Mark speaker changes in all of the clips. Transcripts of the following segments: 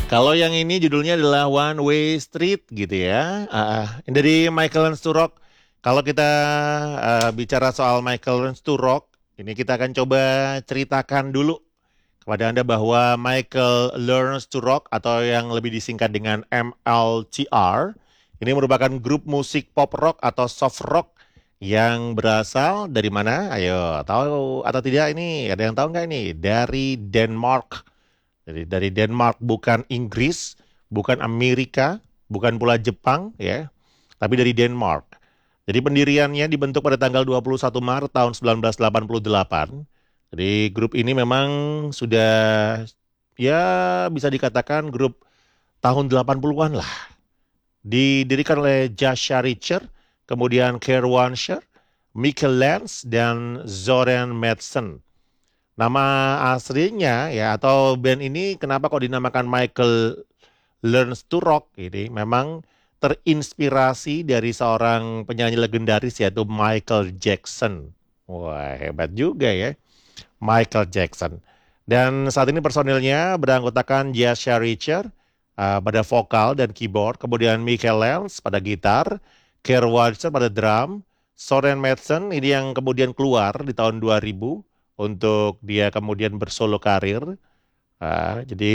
Speaker 1: Kalau yang ini judulnya adalah One Way Street gitu ya. Ini dari Michael Learns to Rock. Kalau kita bicara soal Michael Learns to Rock, ini kita akan coba ceritakan dulu kepada Anda bahwa Michael Learns to Rock atau yang lebih disingkat dengan MLTR, ini merupakan grup musik pop rock atau soft rock yang berasal dari mana? Ayo, tahu atau tidak ini? Ada yang tahu nggak ini? Dari Denmark. Jadi dari Denmark, bukan Inggris, bukan Amerika, bukan pula Jepang ya, tapi dari Denmark. Jadi pendiriannya dibentuk pada tanggal 21 Maret tahun 1988. Jadi grup ini memang sudah ya bisa dikatakan grup tahun 80-an lah. Didirikan oleh Joshua Richter, kemudian Kerr Wancher, Michael Lance, dan Zoran Madsen. Nama aslinya ya atau band ini kenapa kok dinamakan Michael Learns to Rock ini memang terinspirasi dari seorang penyanyi legendaris yaitu Michael Jackson. Wah, hebat juga ya Michael Jackson. Dan saat ini personilnya beranggotakan Joshua Richter pada vokal dan keyboard, kemudian Michael Lance pada gitar, Kerr Walter pada drum, Soren Madsen ini yang kemudian keluar di tahun 2000 untuk dia kemudian bersolo karir. Jadi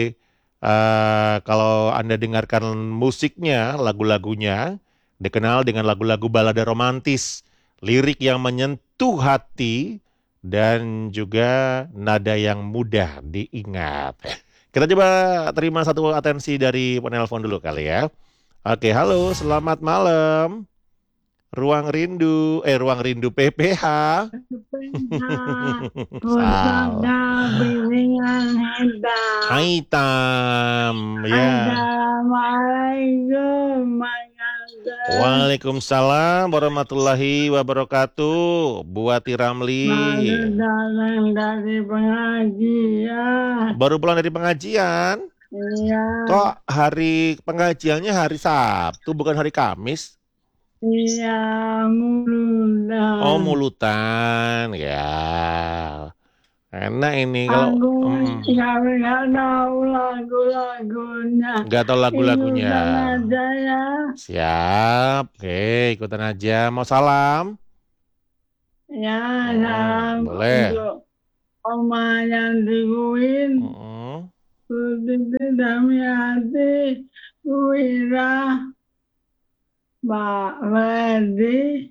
Speaker 1: kalau Anda dengarkan musiknya, lagu-lagunya dikenal dengan lagu-lagu balada romantis, lirik yang menyentuh hati dan juga nada yang mudah diingat. Kita coba terima satu atensi dari penelpon dulu kali ya. Oke, halo, selamat malam. Ruang Rindu PPH. Sal. Hai Tam, ya. Waalaikumsalam warahmatullahi wabarakatuh. Buati Ramli.
Speaker 2: Dari pengajian.
Speaker 1: Baru pulang dari pengajian?
Speaker 2: Iya.
Speaker 1: Kok hari pengajiannya hari Sabtu bukan hari Kamis?
Speaker 2: Iya, mulutan.
Speaker 1: Oh, mulutan, ya. Enak ini kalau
Speaker 2: nggak tahu lagu-lagunya.
Speaker 1: nggak tahu lagu-lagunya.
Speaker 2: Ikutan aja ya.
Speaker 1: Siap, oke, ikutan aja. Mau salam?
Speaker 2: Ya, salam
Speaker 1: boleh.
Speaker 2: untuk Oma yang dikuin. Putri Damiati, Wira, Mbak Ferdi,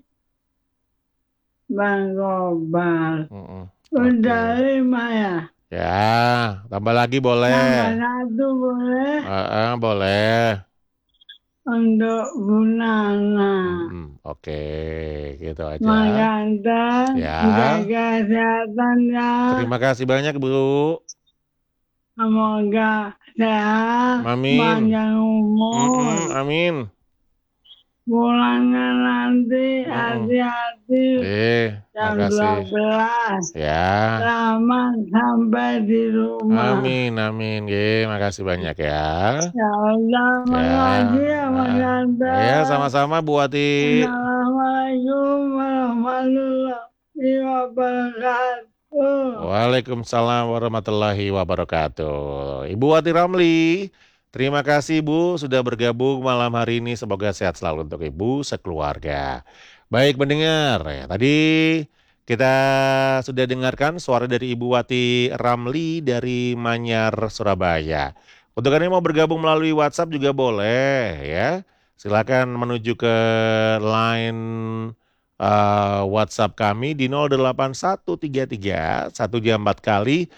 Speaker 2: Bang Gobal. Udah 5 ya?
Speaker 1: Ya, tambah lagi boleh.
Speaker 2: Tambah 1 boleh?
Speaker 1: Boleh.
Speaker 2: Untuk Bunana.
Speaker 1: Oke, gitu aja.
Speaker 2: Mas Ganteng,
Speaker 1: ya.
Speaker 2: Jaga kesehatan ya.
Speaker 1: Terima kasih banyak Bu.
Speaker 2: Semoga sehat,
Speaker 1: Amin.
Speaker 2: panjang umur.
Speaker 1: Amin.
Speaker 2: Pulangnya nanti hati-hati. Jam 12.
Speaker 1: Ya.
Speaker 2: Selamat sampai di rumah.
Speaker 1: Amin. Makasih banyak ya.
Speaker 2: Ya Allah, makasih ya Mas Ganteng.
Speaker 1: Ya, sama-sama Bu Ati.
Speaker 2: Assalamualaikum warahmatullahi wabarakatuh.
Speaker 1: Waalaikumsalam warahmatullahi wabarakatuh. Ibu Wati Ramli, terima kasih Bu sudah bergabung malam hari ini. Semoga sehat selalu untuk Ibu sekeluarga. Baik pendengar, ya, tadi kita sudah dengarkan suara dari Ibu Wati Ramli dari Manyar, Surabaya. Untuk Anda yang mau bergabung melalui WhatsApp juga boleh ya. Silakan menuju ke line WhatsApp kami di 08133 1 jam 4 kali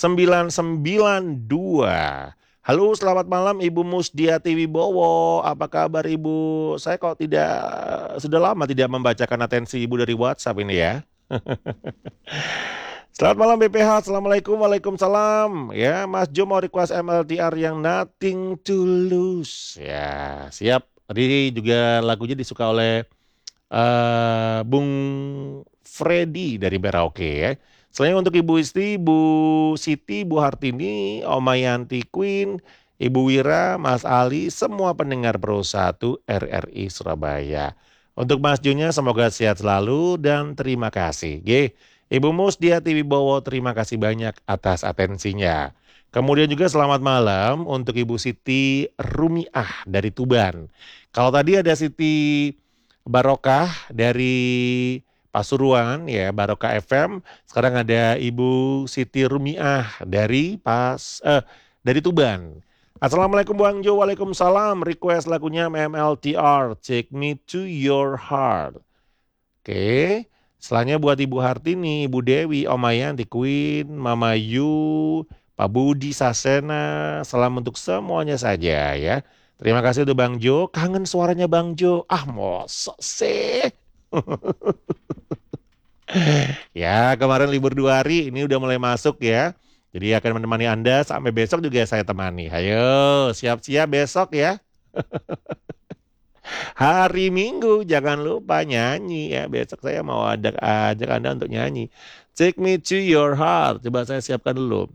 Speaker 1: 992. Halo, selamat malam Ibu Musdiati Wibowo. Apa kabar Ibu? Saya kok sudah lama tidak membacakan atensi Ibu dari WhatsApp ini ya. Selamat malam BPH. Assalamualaikum. Waalaikumsalam. Ya, Mas Jo mau request MLTR yang Nothing to Lose. Ya, siap. Tadi juga lagunya disuka oleh Bung Freddy dari Merauke ya. Selain untuk Ibu Isti, Bu Siti, Bu Hartini, Oma Yanti Queen, Ibu Wira, Mas Ali, semua pendengar Pro 1 RRI Surabaya. Untuk Mas Junya semoga sehat selalu dan terima kasih. Ibu Musdiati Wibowo, terima kasih banyak atas atensinya. Kemudian juga selamat malam untuk Ibu Siti Rumiah dari Tuban. Kalau tadi ada Siti Barokah dari Pasuruan ya, Barokah FM. Sekarang ada Ibu Siti Rumiah dari Tuban. Assalamualaikum Bang Jo, waalaikumsalam. Request lagunya MMLTR, Take Me to Your Heart. Oke, selanjutnya buat Ibu Hartini, Ibu Dewi, Om Ayanti, Queen, Mama Yu, Pak Budi, Sasena, salam untuk semuanya saja ya. Terima kasih untuk Bang Jo, kangen suaranya Bang Jo. Ah, mosok sih. Ya, kemarin libur 2 hari, ini udah mulai masuk ya. Jadi akan menemani Anda sampai besok juga saya temani. Ayo, siap-siap besok ya. Hari Minggu jangan lupa nyanyi ya. Besok saya mau ajak Anda untuk nyanyi. Take Me to Your Heart. Coba saya siapkan dulu.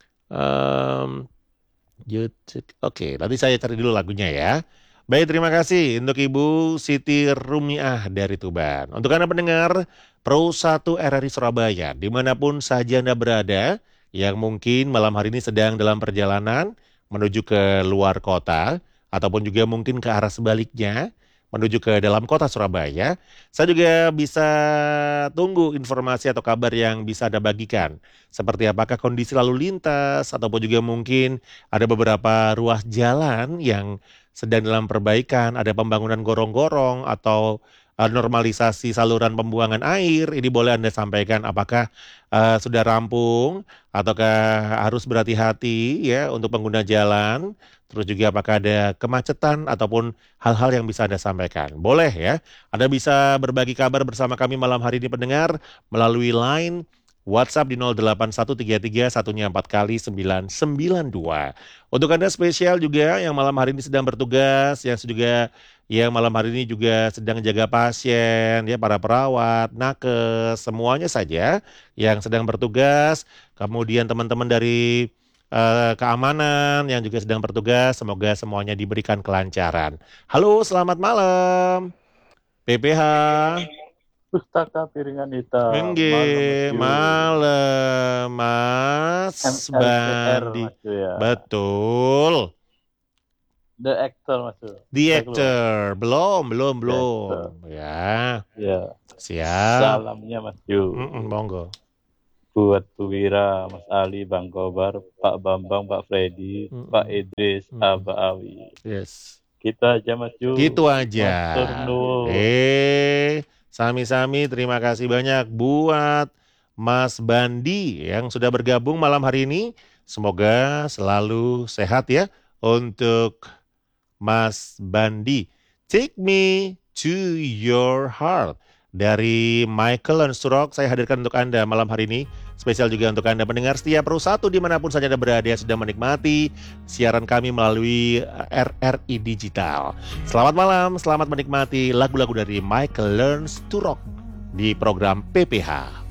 Speaker 1: Oke, nanti saya cari dulu lagunya ya. Baik, terima kasih untuk Ibu Siti Rumiah dari Tuban. Untuk Anda pendengar Pro 1 RRI Surabaya, dimanapun saja Anda berada, yang mungkin malam hari ini sedang dalam perjalanan menuju ke luar kota, ataupun juga mungkin ke arah sebaliknya, menuju ke dalam kota Surabaya, saya juga bisa tunggu informasi atau kabar yang bisa Anda bagikan. Seperti apakah kondisi lalu lintas, ataupun juga mungkin ada beberapa ruas jalan yang sedang dalam perbaikan, ada pembangunan gorong-gorong atau normalisasi saluran pembuangan air. Ini boleh Anda sampaikan apakah sudah rampung ataukah harus berhati-hati ya untuk pengguna jalan. Terus juga apakah ada kemacetan ataupun hal-hal yang bisa Anda sampaikan. Boleh ya, Anda bisa berbagi kabar bersama kami malam hari ini pendengar melalui line WhatsApp di 08133 satunya 4 kali 992. Untuk Anda spesial juga yang malam hari ini sedang bertugas, yang malam hari ini juga sedang jaga pasien, ya para perawat, nakes, semuanya saja yang sedang bertugas. Kemudian teman-teman dari keamanan yang juga sedang bertugas, semoga semuanya diberikan kelancaran. Halo, selamat malam, PPH.
Speaker 3: Pustaka Piringan Hitam.
Speaker 1: Mengge,
Speaker 3: Malam,
Speaker 1: malam, Mas
Speaker 3: MLTR,
Speaker 1: Bandi.
Speaker 3: Mas Yo, ya.
Speaker 1: Betul.
Speaker 3: The Actor, Mas Yo.
Speaker 1: The
Speaker 3: Saya
Speaker 1: Actor. Belum.
Speaker 3: Actor.
Speaker 1: Ya,
Speaker 3: Ya.
Speaker 1: siap.
Speaker 3: Salamnya Mas Yo.
Speaker 1: Monggo.
Speaker 3: Buat Bu Wira, Mas Ali, Bang Kobar, Pak Bambang, Pak Freddy, Pak Idris, Abah Awi.
Speaker 1: Yes.
Speaker 3: Kita aja Mas Yo.
Speaker 1: Gitu aja.
Speaker 3: Matur nuwun.
Speaker 1: Sami-sami terima kasih banyak buat Mas Bandi yang sudah bergabung malam hari ini. Semoga selalu sehat ya untuk Mas Bandi. Take Me to Your Heart dari Michael Surok saya hadirkan untuk Anda malam hari ini. Spesial juga untuk Anda pendengar setia Pro 1 dimanapun saja Anda berada yang sedang menikmati siaran kami melalui RRI Digital. Selamat malam, selamat menikmati lagu-lagu dari Michael Learns to Rock di program PPH.